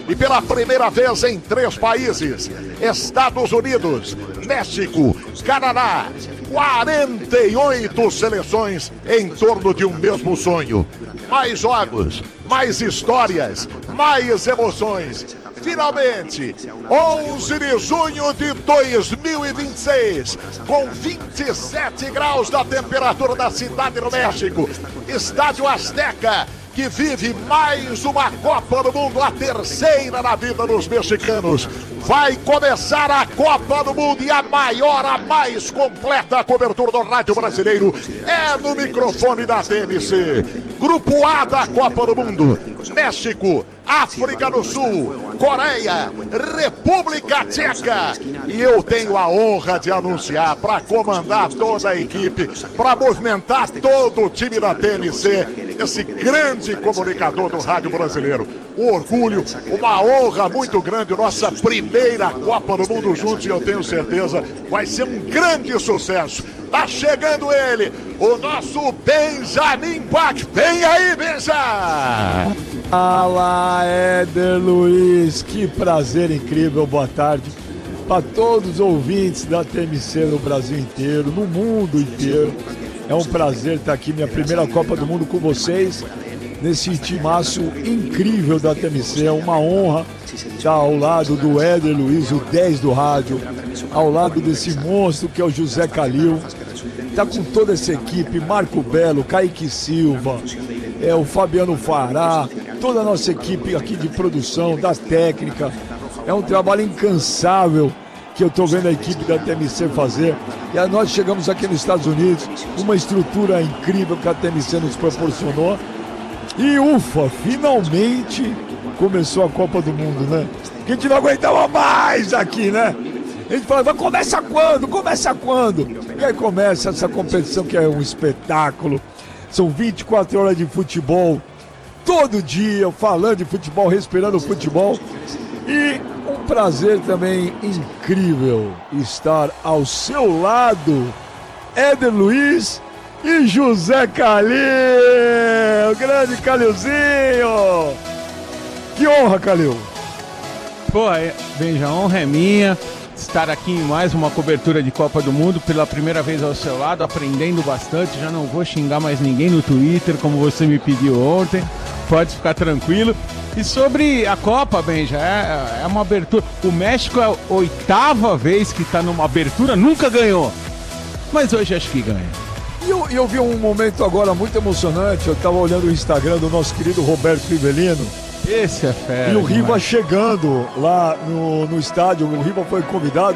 e pela primeira vez em 3 países, Estados Unidos, México, Canadá, 48 seleções em torno de um mesmo sonho. Mais jogos, mais histórias, mais emoções. Finalmente, 11 de junho de 2026, com 27 graus da temperatura da cidade do México, Estádio Azteca, que vive mais uma Copa do Mundo, a terceira na vida dos mexicanos. Vai começar a Copa do Mundo e a maior, a mais completa cobertura do rádio brasileiro é no microfone da TMC. Grupo A da Copa do Mundo: México, África do Sul, Coreia, República Tcheca. E eu tenho a honra de anunciar, para comandar toda a equipe, para movimentar todo o time da TMC, esse grande comunicador do rádio brasileiro. Um orgulho, uma honra muito grande, nossa primeira Copa do Mundo juntos, e eu tenho certeza vai ser um grande sucesso. Tá chegando ele, o nosso Benjamin Bach. Vem aí, Benja! Fala, Éder Luiz, que prazer incrível, boa tarde para todos os ouvintes da TMC no Brasil inteiro, no mundo inteiro. É um prazer estar aqui, minha primeira Copa do Mundo com vocês, nesse timaço incrível da TMC. É uma honra estar ao lado do Éder Luiz, o 10 do rádio, ao lado desse monstro que é o José Calil. Está com toda essa equipe, Marco Belo, Kaique Silva, o Fabiano Fará, toda a nossa equipe aqui de produção, da técnica. É um trabalho incansável que eu estou vendo a equipe da TMC fazer. E nós chegamos aqui nos Estados Unidos, uma estrutura incrível que a TMC nos proporcionou. E ufa, finalmente começou a Copa do Mundo, né? Que a gente não aguentava mais aqui, né? A gente falava, começa quando? Começa quando? E aí começa essa competição que é um espetáculo. São 24 horas de futebol, todo dia, falando de futebol, respirando futebol. E um prazer também incrível estar ao seu lado, Éder Luiz e José Calil, grande Calilzinho. Que honra, Calil. Pô, Benja, a honra é minha estar aqui em mais uma cobertura de Copa do Mundo, pela primeira vez ao seu lado, aprendendo bastante. Já não vou xingar mais ninguém no Twitter, como você me pediu ontem, pode ficar tranquilo. E sobre a Copa, Benja, é uma abertura. O México é a 8ª vez que está numa abertura, nunca ganhou, mas hoje acho que ganha. E eu vi um momento agora muito emocionante. Eu estava olhando o Instagram do nosso querido Roberto Rivelino. Esse é fera. E o Riva chegando lá no estádio, o Riva foi convidado.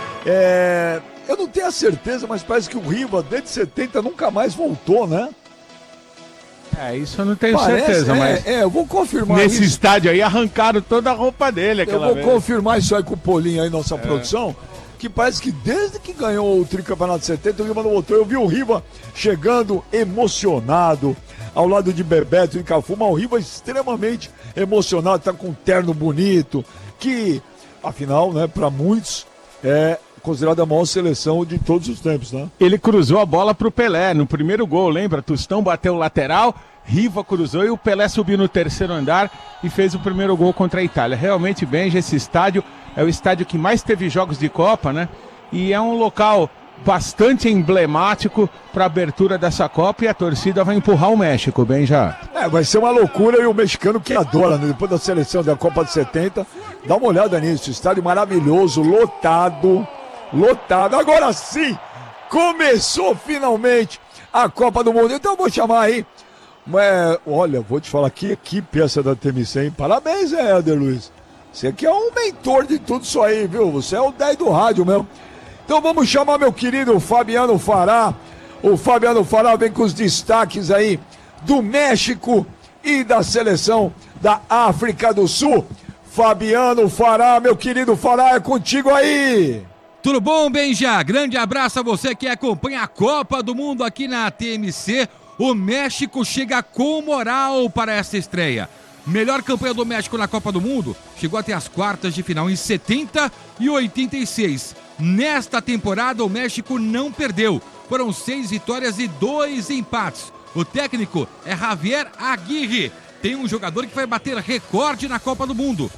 Eu não tenho a certeza, mas parece que o Riva, desde 70, nunca mais voltou, né? Isso eu não tenho certeza, mas... eu vou confirmar nesse isso. estádio aí arrancaram toda a roupa dele aquela vez. Eu vou confirmar isso aí com o Polinho aí, nossa produção, que parece que desde que ganhou o tricampeonato de 70, o Riva não voltou. Eu vi o Riva chegando emocionado, ao lado de Bebeto e Cafu, mas o Riva extremamente emocionado, tá com um terno bonito, que, afinal, né, para muitos, é considerada a maior seleção de todos os tempos, né? Ele cruzou a bola pro Pelé no primeiro gol, lembra? Tostão bateu o lateral, Riva cruzou e o Pelé subiu no 3º andar e fez o primeiro gol contra a Itália. Realmente, Benja, esse estádio é o estádio que mais teve jogos de Copa, né? E é um local bastante emblemático para a abertura dessa Copa, e a torcida vai empurrar o México, Benja. Vai ser uma loucura, e o mexicano que adora, né? Depois da seleção da Copa de 70, dá uma olhada nisso, estádio maravilhoso, lotado. Agora sim, começou finalmente a Copa do Mundo. Então eu vou chamar aí, olha, vou te falar, que equipe essa da TMC, hein? Parabéns, Éder Luiz. Você aqui é um mentor de tudo isso aí, viu? Você é o 10 do rádio mesmo. Então vamos chamar meu querido Fabiano Fará. O Fabiano Fará vem com os destaques aí do México e da seleção da África do Sul. Fabiano Fará, meu querido Fará, é contigo aí. Tudo bom, Benja? Grande abraço a você que acompanha a Copa do Mundo aqui na TMC. O México chega com moral para essa estreia. Melhor campanha do México na Copa do Mundo, chegou até as quartas de final em 70 e 86. Nesta temporada, o México não perdeu. Foram 6 vitórias e 2 empates. O técnico é Javier Aguirre. Tem um jogador que vai bater recorde na Copa do Mundo.